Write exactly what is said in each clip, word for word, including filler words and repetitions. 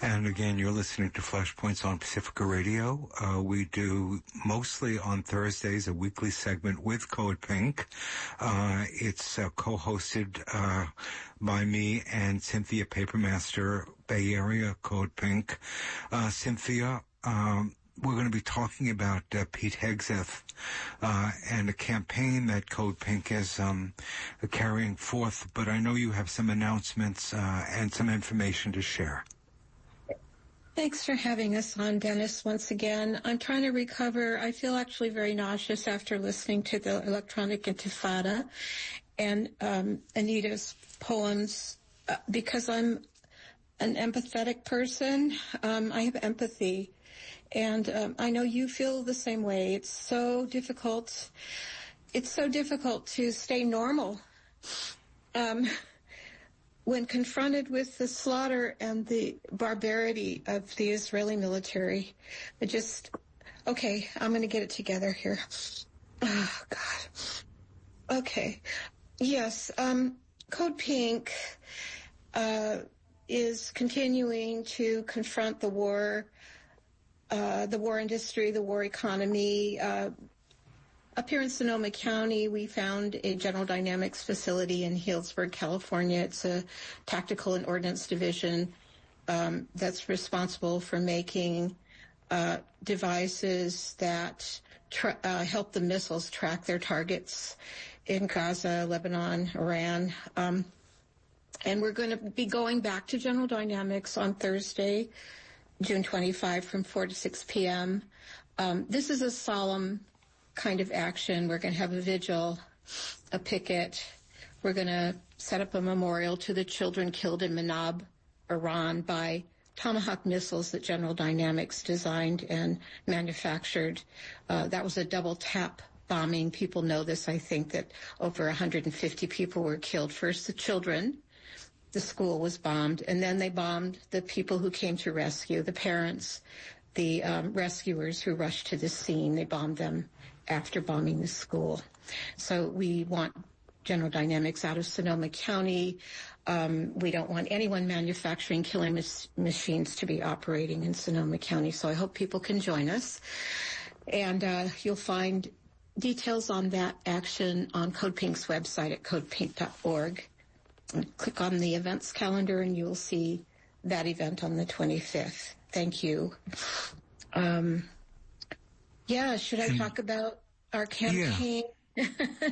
And again, you're listening to Flashpoints on Pacifica Radio. Uh, we do mostly on Thursdays a weekly segment with Code Pink. Uh, it's uh, co-hosted uh, by me and Cynthia Papermaster, Bay Area Code Pink. Uh, Cynthia, um, we're going to be talking about uh, Pete Hegseth uh, and a campaign that Code Pink is um, carrying forth. But I know you have some announcements uh, and some information to share. Thanks for having us on, Dennis, once again. I'm trying to recover. I feel actually very nauseous after listening to the Electronic Intifada and um, Anita's poems uh, because I'm an empathetic person. Um, I have empathy, and um, I know you feel the same way. It's so difficult. It's so difficult to stay normal. Um When confronted with the slaughter and the barbarity of the Israeli military, I just, okay, I'm going to get it together here. Oh, God. Okay. Yes, um, Code Pink uh, is continuing to confront the war, uh, the war industry, the war economy. Uh, Up here in Sonoma County, we found a General Dynamics facility in Healdsburg, California. It's a tactical and ordnance division um, that's responsible for making uh, devices that tra- uh, help the missiles track their targets in Gaza, Lebanon, Iran. Um, and we're going to be going back to General Dynamics on Thursday, June twenty-fifth, from four to six p.m. Um, this is a solemn kind of action. We're going to have a vigil, a picket. We're going to set up a memorial to the children killed in Manab, Iran, by Tomahawk missiles that General Dynamics designed and manufactured. Uh, that was a double tap bombing. People know this. I think that over one hundred fifty people were killed. First, the children. The school was bombed, and then they bombed the people who came to rescue, the parents, the um, rescuers who rushed to the scene. They bombed them after bombing the school. So we want General Dynamics out of Sonoma County. Um, we don't want anyone manufacturing killing mas- machines to be operating in Sonoma County. So I hope people can join us. And uh, you'll find details on that action on Code Pink's website at code pink dot org. And click on the events calendar and you'll see that event on the twenty-fifth. Thank you. Um, Yeah, should I talk about our campaign? Yeah.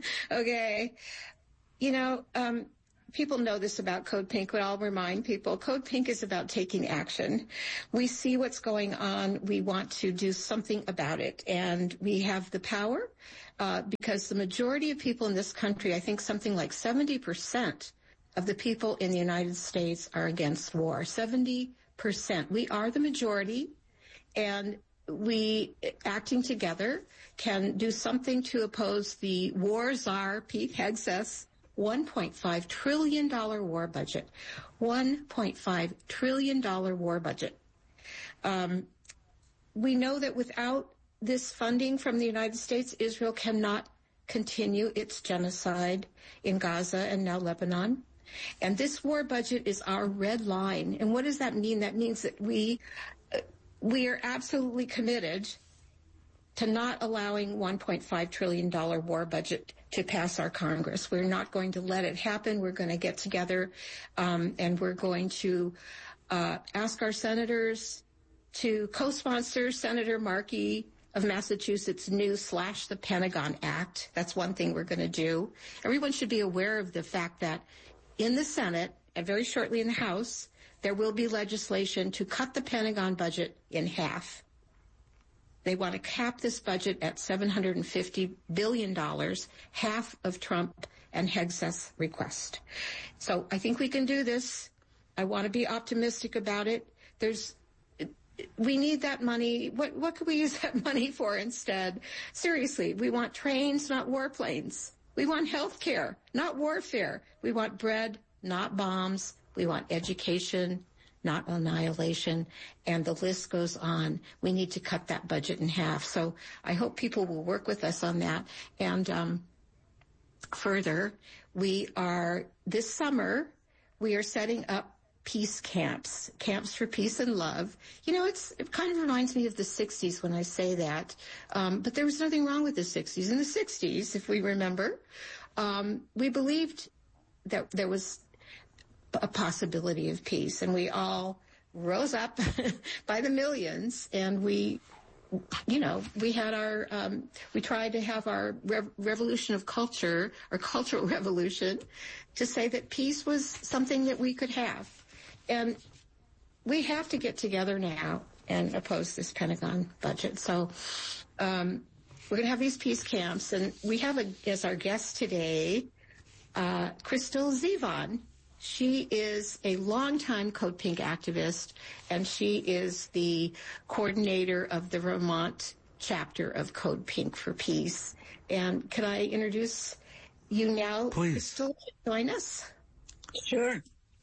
Okay. You know, um, people know this about Code Pink, but I'll remind people, Code Pink is about taking action. We see what's going on. We want to do something about it. And we have the power uh, because the majority of people in this country, I think something like seventy percent of the people in the United States are against war. seventy percent. We are the majority, and we, acting together, can do something to oppose the war czar, Pete Hegseth's one point five trillion dollars war budget. one point five trillion dollars war budget. Um, we know that without this funding from the United States, Israel cannot continue its genocide in Gaza and now Lebanon. And this war budget is our red line. And what does that mean? That means that we... Uh, We are absolutely committed to not allowing one point five trillion dollars war budget to pass our Congress. We're not going to let it happen. We're going to get together um, and we're going to uh, ask our senators to co-sponsor Senator Markey of Massachusetts' new Slash the Pentagon Act. That's one thing we're going to do. Everyone should be aware of the fact that in the Senate and very shortly in the House, there will be legislation to cut the Pentagon budget in half. They want to cap this budget at seven hundred fifty billion dollars, half of Trump and Hegseth's request. So I think we can do this. I want to be optimistic about it. There's, we need that money. What, what could we use that money for instead? Seriously, we want trains, not warplanes. We want health care, not warfare. We want bread, not bombs. We want education, not annihilation, and the list goes on. We need to cut that budget in half. So I hope people will work with us on that. And um, further, we are, this summer, we are setting up peace camps, camps for peace and love. You know, it's, it kind of reminds me of the sixties when I say that. Um, but there was nothing wrong with the sixties. In the sixties, if we remember, um, we believed that there was a possibility of peace, and we all rose up by the millions, and we, you know, we had our, um, we tried to have our rev- revolution of culture, or cultural revolution, to say that peace was something that we could have. And we have to get together now and oppose this Pentagon budget. So um, we're going to have these peace camps, and we have a, as our guest today, uh, Crystal Zevon. She is a longtime Code Pink activist, and she is the coordinator of the Vermont chapter of Code Pink for Peace. And could I introduce you now, Please. Crystal, to join us? Sure.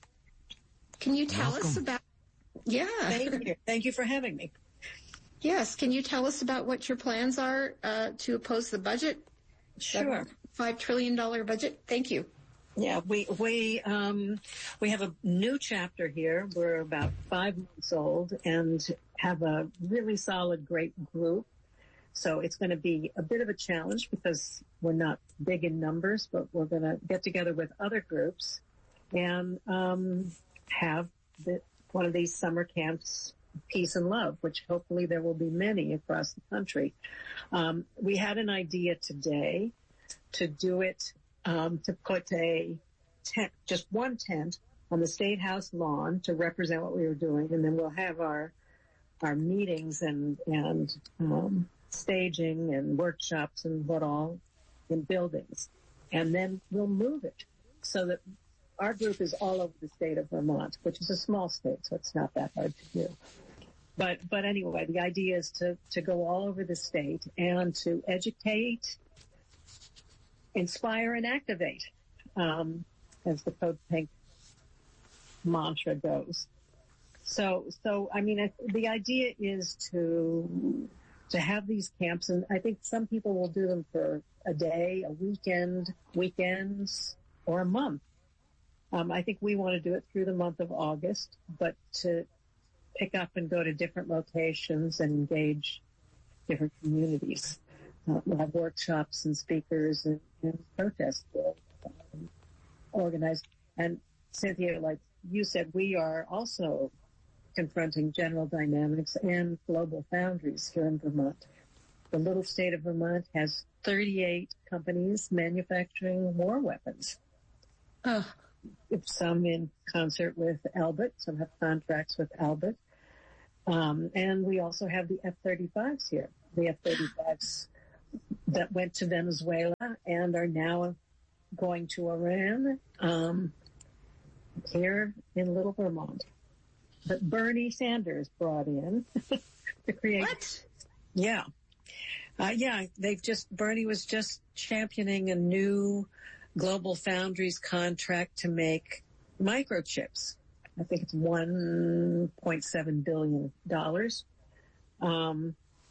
Can you tell Welcome. us about, yeah. Thank you. Thank you for having me. Yes. Can you tell us about what your plans are uh, to oppose the budget? Sure. Five trillion dollars budget. Thank you. Yeah, we we um we have a new chapter here. We're about five months old and have a really solid, great group. So it's going to be a bit of a challenge because we're not big in numbers, but we're going to get together with other groups and um have the, one of these summer camps, Peace and Love, which hopefully there will be many across the country. Um, we had an idea today to do it, um, to put a tent, just one tent on the State House lawn to represent what we were doing. And then we'll have our, our meetings and, and, um, staging and workshops and what all in buildings. And then we'll move it so that our group is all over the state of Vermont, which is a small state, so it's not that hard to do. But, but anyway, the idea is to, to go all over the state and to educate, inspire, and activate, um, as the Code Pink mantra goes. So, so, I mean, the idea is to, to have these camps, and I think some people will do them for a day, a weekend, weekends, or a month. Um, I think we want to do it through the month of August, but to pick up and go to different locations and engage different communities. Uh, we'll have workshops and speakers and, and protests we'll um, organize. And Cynthia, like you said, we are also confronting General Dynamics and Global Foundries here in Vermont. The little state of Vermont has thirty-eight companies manufacturing war weapons. Oh. Some in concert with Albert, some have contracts with Albert. Um, and we also have the F thirty-fives here. The F thirty-fives that went to Venezuela and are now going to Iran, um, here in Little Vermont. That Bernie Sanders brought in to create. What? Yeah. Uh, yeah, they've just, Bernie was just championing a new Global Foundries contract to make microchips. I think it's one point seven billion dollars. Um,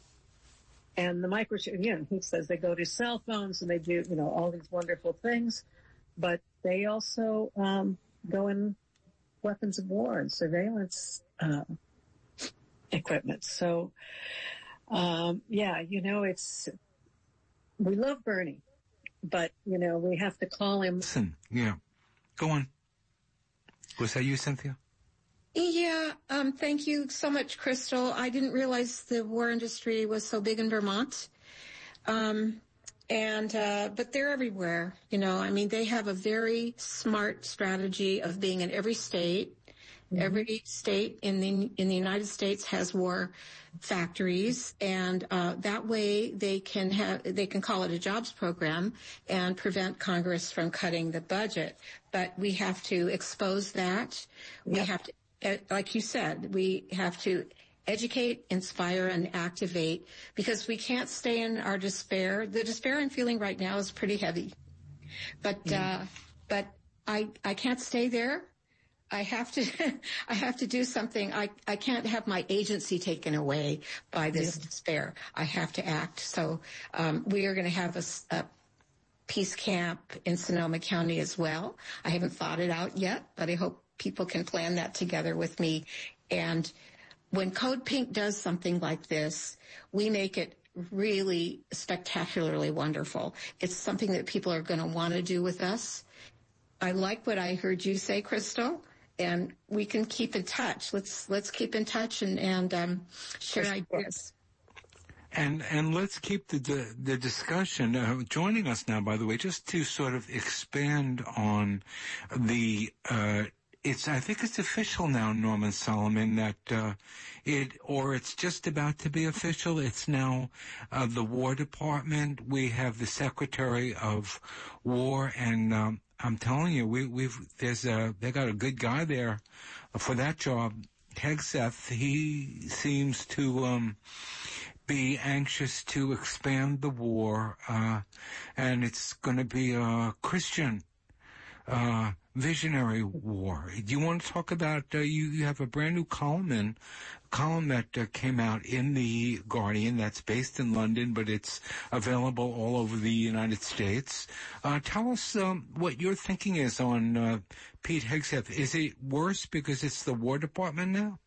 and the microchip, you know, he says they go to cell phones and they do, you know, all these wonderful things, but they also, um, go in weapons of war and surveillance, uh, equipment. So, um, yeah, you know, it's, we love Bernie. But, you know, we have to call him. Listen, yeah. Go on. Was that you, Cynthia? Yeah, um, thank you so much, Crystal. I didn't realize the war industry was so big in Vermont. Um, and, uh, but they're everywhere, you know. I mean, they have a very smart strategy of being in every state. Mm-hmm. Every state in the in the United States has war factories, and uh, that way they can have they can call it a jobs program and prevent Congress from cutting the budget. But we have to expose that. Yep. We have to, like you said, we have to educate, inspire, and activate, because we can't stay in our despair. The despair I'm feeling right now is pretty heavy, but yeah. uh, but I I can't stay there. I have to, I have to do something. I, I can't have my agency taken away by this yeah. despair. I have to act. So, um, we are going to have a, a peace camp in Sonoma County as well. I haven't thought it out yet, but I hope people can plan that together with me. And when Code Pink does something like this, we make it really spectacularly wonderful. It's something that people are going to want to do with us. I like what I heard you say, Crystal, and we can keep in touch. Let's let's keep in touch and, and um, share ideas. And and let's keep the the, the discussion. Uh, joining us now, by the way, just to sort of expand on the. Uh, It's, I think it's official now, Norman Solomon, that uh, it, or it's just about to be official. It's now uh, the War Department. We have the Secretary of War, and um, I'm telling you, we, we've there's a they got a good guy there for that job, Hegseth. He seems to um, be anxious to expand the war, uh, and it's going to be a Christian. Uh, visionary war. Do you want to talk about, uh, you, you have a brand new column in, column that uh, came out in the Guardian that's based in London, but it's available all over the United States. Uh, tell us um, what your thinking is on uh, Pete Hegseth. Is it worse because it's the War Department now?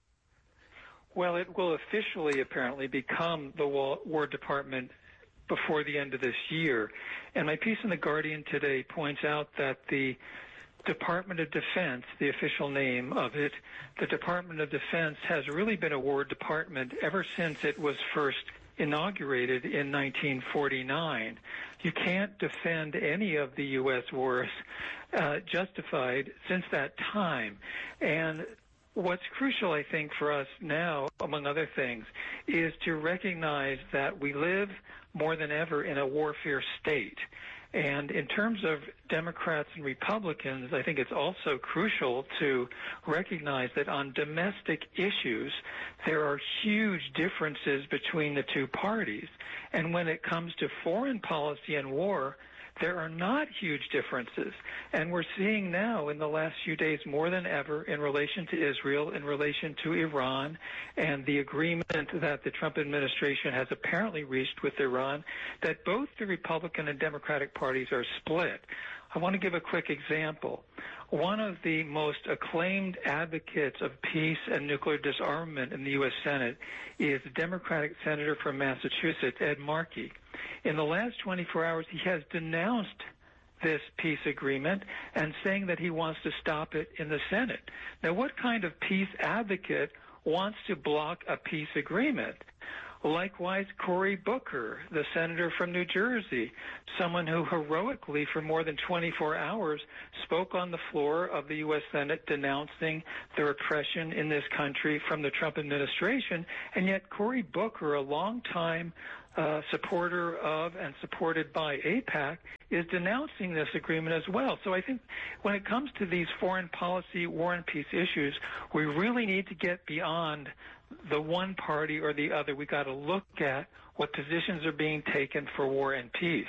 Well, it will officially apparently become the War Department before the end of this year. And my piece in The Guardian today points out that the Department of Defense, the official name of it, the Department of Defense has really been a war department ever since it was first inaugurated in nineteen forty-nine. You can't defend any of the U S wars uh, justified since that time. And what's crucial, I think, for us now, among other things, is to recognize that we live more than ever in a warfare state. And in terms of Democrats and Republicans, I think it's also crucial to recognize that on domestic issues, there are huge differences between the two parties. And when it comes to foreign policy and war, there are not huge differences. And we're seeing now in the last few days more than ever in relation to Israel, in relation to Iran, and the agreement that the Trump administration has apparently reached with Iran, that both the Republican and Democratic parties are split. I want to give a quick example. One of the most acclaimed advocates of peace and nuclear disarmament in the U S Senate is the Democratic senator from Massachusetts, Ed Markey. In the last twenty-four hours, he has denounced this peace agreement and saying that he wants to stop it in the Senate. Now, what kind of peace advocate wants to block a peace agreement? Likewise, Cory Booker, the senator from New Jersey, someone who heroically for more than twenty-four hours spoke on the floor of the U S Senate denouncing the repression in this country from the Trump administration. And yet Cory Booker, a longtime uh, supporter of and supported by AIPAC, is denouncing this agreement as well. So I think when it comes to these foreign policy, war and peace issues, we really need to get beyond the one party or the other. We got to look at what positions are being taken for war and peace.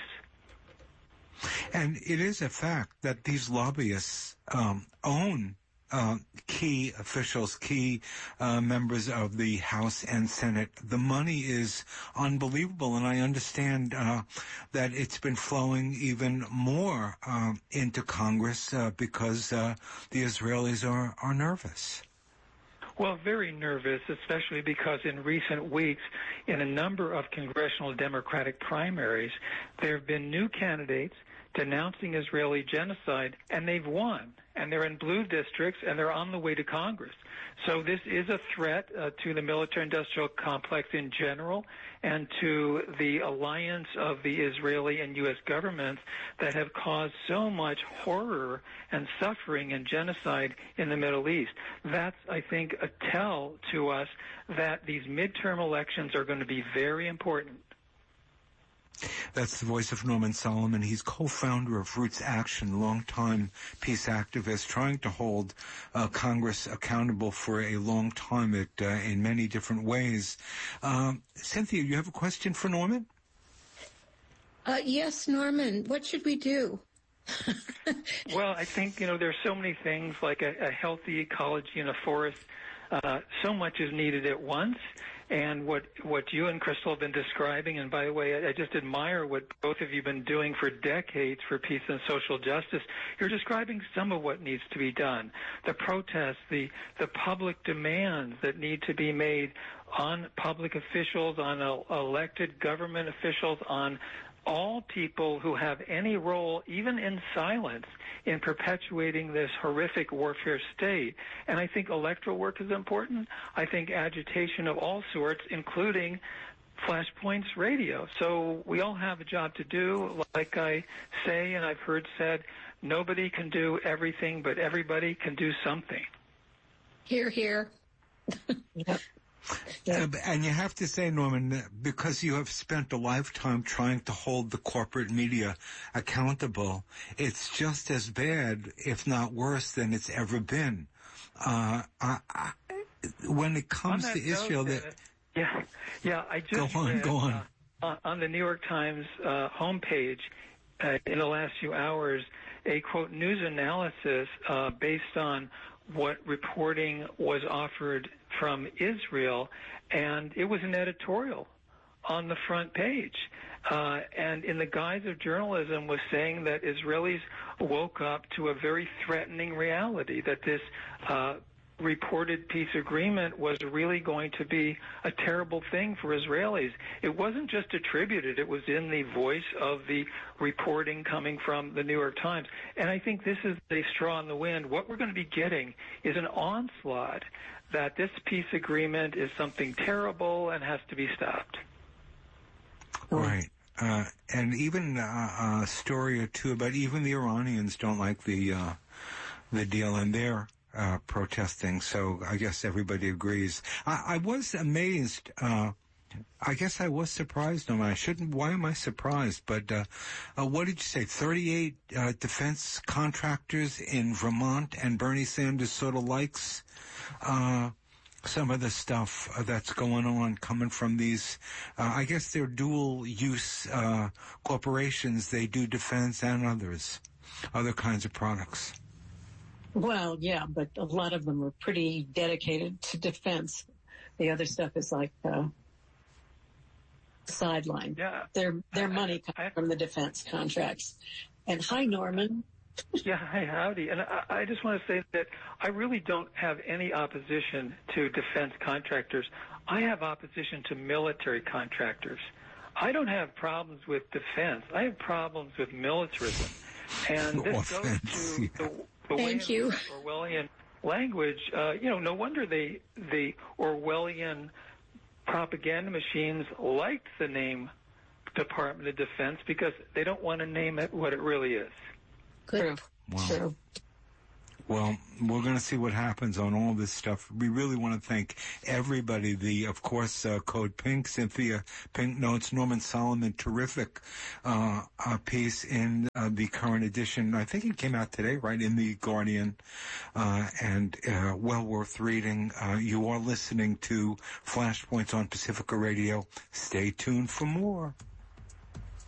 And it is a fact that these lobbyists um, own uh, key officials, key uh, members of the House and Senate. The money is unbelievable, and I understand uh, that it's been flowing even more uh, into Congress uh, because uh, the Israelis are, are nervous. Well, very nervous, especially because in recent weeks, in a number of congressional Democratic primaries, there have been new candidates denouncing Israeli genocide, and they've won. And they're in blue districts, and they're on the way to Congress. So this is a threat uh, to the military-industrial complex in general and to the alliance of the Israeli and U S governments that have caused so much horror and suffering and genocide in the Middle East. That's, I think, a tell to us that these midterm elections are going to be very important. That's the voice of Norman Solomon. He's co-founder of Roots Action, longtime peace activist, trying to hold uh, Congress accountable for a long time it, uh, in many different ways. Um, Cynthia, you have a question for Norman? Uh, yes, Norman. What should we do? Well, I think, you know, there's so many things like a, a healthy ecology in a forest, uh, so much is needed at once. And what what you and Crystal have been describing, and by the way, I, I just admire what both of you have been doing for decades for peace and social justice. You're describing some of what needs to be done. The protests, the, the public demands that need to be made on public officials, on uh, elected government officials, on all people who have any role, even in silence, in perpetuating this horrific warfare state. And I think electoral work is important. I think agitation of all sorts, including Flashpoints Radio. So we all have a job to do. Like I say, and I've heard said, nobody can do everything, but everybody can do something. Hear, hear. Yep. Yeah. Uh, and you have to say, Norman, because you have spent a lifetime trying to hold the corporate media accountable, it's just as bad, if not worse, than it's ever been. Uh, I, I, when it comes to Israel, note, that yeah, yeah, I just go on, read, go on. Uh, on the New York Times uh, homepage uh, in the last few hours, a quote news analysis uh, based on what reporting was offered from Israel, and it was an editorial on the front page. Uh, and in the guise of journalism was saying that Israelis woke up to a very threatening reality, that this uh, reported peace agreement was really going to be a terrible thing for Israelis. It wasn't just attributed, it was in the voice of the reporting coming from the New York Times. And I think this is a straw in the wind. What we're going to be getting is an onslaught that this peace agreement is something terrible and has to be stopped. Right. Uh, and even uh, a story or two about even the Iranians don't like the uh, the deal, and they're uh, protesting. So I guess everybody agrees. I, I was amazed. Uh, I guess I was surprised. No, I shouldn't. Why am I surprised? But uh, uh, what did you say? thirty-eight uh, defense contractors in Vermont, and Bernie Sanders sort of likes uh, some of the stuff uh, that's going on coming from these. Uh, I guess they're dual-use uh, corporations. They do defense and others, other kinds of products. Well, yeah, but a lot of them are pretty dedicated to defense. The other stuff is like uh, sideline. Yeah. Their their I, money comes I, from the defense contracts. And hi, Norman. Yeah, hi, howdy. And I, I just want to say that I really don't have any opposition to defense contractors. I have opposition to military contractors. I don't have problems with defense. I have problems with militarism. And this Offense, goes to yeah. the, the way Thank you. Orwellian language. Uh, you know, no wonder they the Orwellian propaganda machines liked the name Department of Defense, because they don't want to name it what it really is. Good. Wow. True. Well, we're going to see what happens on all this stuff. We really want to thank everybody. The, of course, uh, Code Pink, Cynthia Pink Notes, Norman Solomon, terrific uh, uh, piece in uh, the current edition. I think it came out today, right, in The Guardian, uh, and uh, well worth reading. Uh, you are listening to Flashpoints on Pacifica Radio. Stay tuned for more.